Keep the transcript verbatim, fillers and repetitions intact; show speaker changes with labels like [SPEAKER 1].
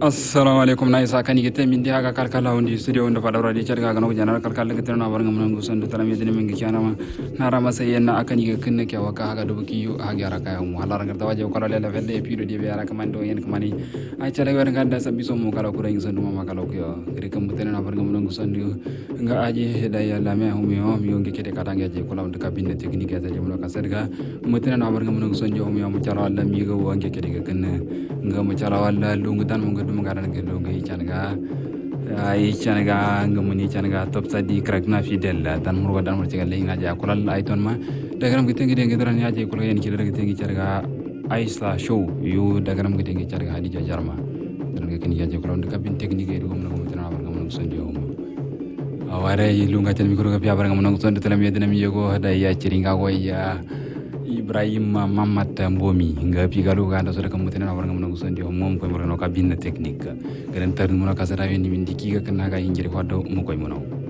[SPEAKER 1] assalamu alaikum na isa kani gete min dia ga kalkala undi studio unda fadawra di charga ga no janar kalkala gete na warga mun gusan da talami dini min gichana ma na rama sayenna akani ga kinne ke waka ga dubu kiyo ha ga raka mu halar ga tawaje ko la la felle pido di be ara kamando yen kamani ay chala ga ga da sabbi so mo kala ko ren sandu ma kala ko yo ri kam tene na warga mun gusan di nga aji da ya la me humi o mi ngi kete kata ngeje ko law de cabinet technique ya jamuno ka serga mo tene na warga mun gusan di o mi o mo chala la mi ga wo ngi kete ga kinne nga mo chala wala lungu tan mo ga dum ga ran ga lungu yi changa ay changa nga mo ni changa top sadi crack na fidel tan mo dan mo cigal leena ja ko lal ay ton ma dagaram gite ngi de dran ya je ko yen ci de gite ngi charga aisla show yu dagaram gite ngi charga hadi jarma dan ga kini ya je ko law de cabine technique e dum na mo tan war nga mo sondi o aware yi lunga tan mi ko ga piabar nga mo sondi telam yedina mi yego hada ya ciringa ko ya Ibrahim Mamat Mbomi nga pigalu ga ndo so kam mutena war nga mo sondi o mom ko mo no cabine technique garen tar mo ka sara wen mi ndiki ga kana ga injiri hodo mo koy mo